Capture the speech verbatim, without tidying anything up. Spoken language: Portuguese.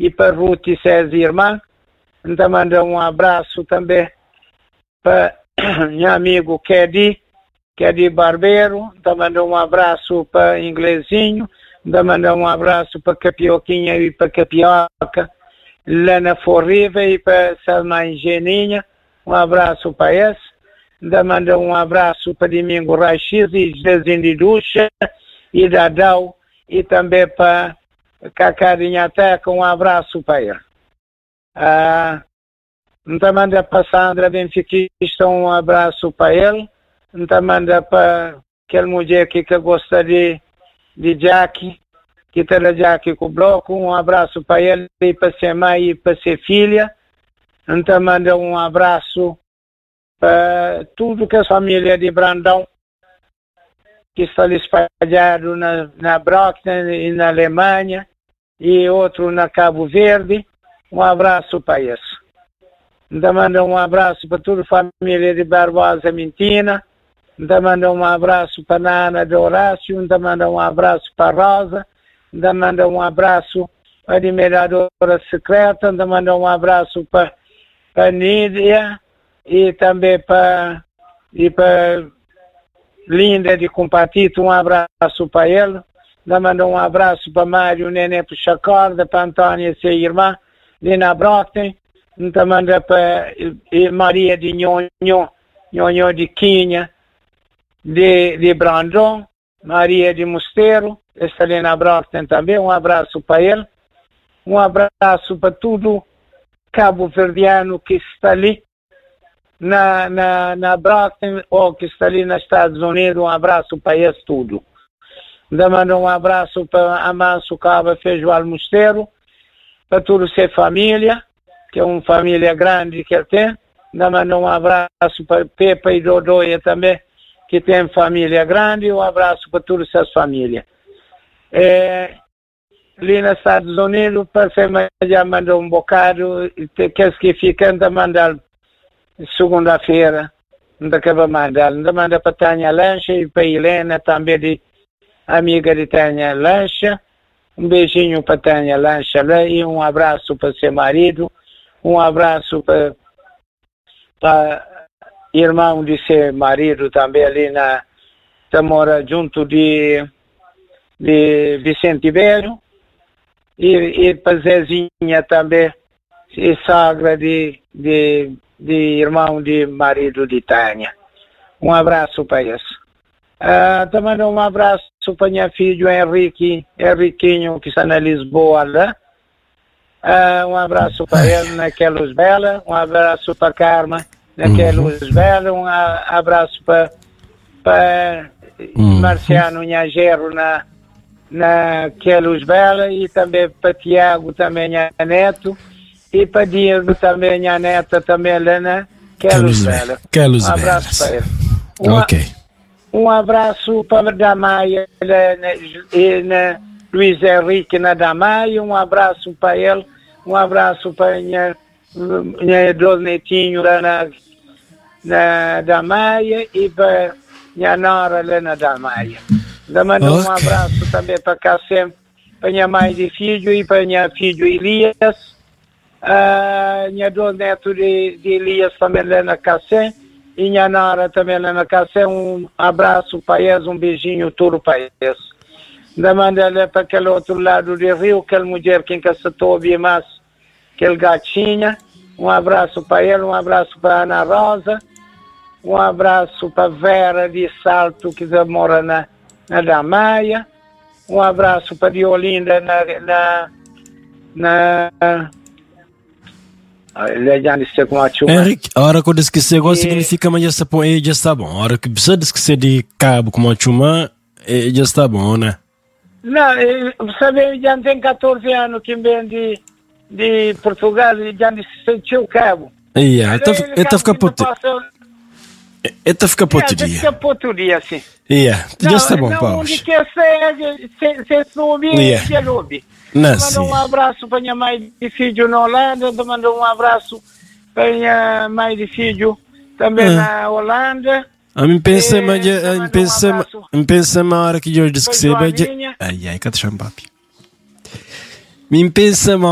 e para Ruth e seus irmãos. Então manda um abraço também para meu amigo Kedi, Kedi Barbeiro. Então manda um abraço para Inglesinho. Então manda um abraço para Capioquinha e para Capioca, Lana Forriva e para Salma Engeninha. Um abraço para esse. Então manda um abraço para Domingo Raixis e Jezinho de Ducha e Dadau. E também para Cacarinha Teca, um abraço para ele. Ah, então manda para Sandra Benfiquista, um abraço para ele. Então manda para aquela mulher que, que gosta de, de Jack, que está da Jack com o bloco, um abraço para ele e para ser mãe e para ser filha. Então manda um abraço para tudo que é família de Brandão, que está espalhado na, na Brockton e na Alemanha, e outro na Cabo Verde. Um abraço para isso. Então manda um abraço para toda a família de Barbosa Mentina. Então manda um abraço para a Ana de Horácio. Então manda um abraço para a Rosa. Então manda um abraço para a admiradora secreta. Então manda um abraço para, para a Nídia e também para, e para Linda de Compatito. Um abraço para ele. Então manda um abraço para Mário Nenê Puxacorda, para Antônia e sua irmã Lina Brockton. Então manda para Maria de Nhonho, Nhonho de Quinha, de, de Brandon, Maria de Mosteiro, esta Lina Brockton também, um abraço para ele. Um abraço para tudo Cabo Verdeano que está ali na, na, na Brockton ou que está ali nos Estados Unidos. Um abraço para eles tudo. Então manda um abraço para Amanso Cabo Feijoal Mosteiro, para toda a sua família, que é uma família grande que ele tem. Então manda um abraço para Pepa e Dodóia também, que tem família grande. Um abraço para todas essas famílias. É, ali nos Estados Unidos, para você já mandou um bocado, que que fica, ainda mandar segunda-feira, ainda acaba mandar, ainda manda para Tânia Lancha e para Helena também, de amiga de Tânia Lancha. Um beijinho para Tânia Lancha e um abraço para seu marido, um abraço para, para irmão de seu marido também ali na, que mora junto de, de Vicente Velho, e, e para Zezinha também, e sogra de, de, de irmão de marido de Tânia. Um abraço para isso. Uh, também um abraço para minha filho Henrique, Henriquinho, que está na Lisboa lá. Uh, um abraço para ele naquela Luz Bela. Um abraço para Carma naquela uhum. Luz Bela. Um a, abraço para, para uhum. Marciano Nhagero na, naquela Luz Bela. E também para Tiago, também minha neto. E para Diego, também minha neta, também lá naquela Luz Bela. Um abraço para ele. Um, ok. Um abraço para a Damaia e na Luiz Henrique na Damaia. Um abraço para ele. Um abraço para a minha, minha dois netinhos lá na, na Damaia e para a minha nora lá na Damaia. Também okay. Um abraço também para Cassem, para a minha mãe de filho e para a minha filho Elias. A uh, minha dois netos de, de Elias também lá na Cassem. E minha nora também lá na casa. Um abraço para eles, um beijinho tudo para eles. Da manda para aquele outro lado do rio, aquela mulher que se toube mais, aquele gatinha. Um abraço para ele, um abraço para a Ana Rosa, um abraço para a Vera de Salto, que mora na, na Damaia. Um abraço para a Diolinda na... na, na Henrique, a hora que eu esqueci agora significa que já está bom, já está bom. A hora que precisa esquecer de cabo como a chuma, já está bom, né? Não, sabe, já tem catorze anos que vem de, de Portugal e já sentiu cabo. Yeah, então fica por ti. Então fica por ti. Fica por tu dia, sim. Yeah, já está bom, Paulo. Onde quer ser, se soube, se loube. Mando um abraço para minha mãe de filho na Holanda, mando um abraço para minha mãe de filho também ah. na Holanda. A mim pensa, mas a pensa, a pensa uma hora que eu disse que você vai. Ai ai, cadê o papi? Me pensa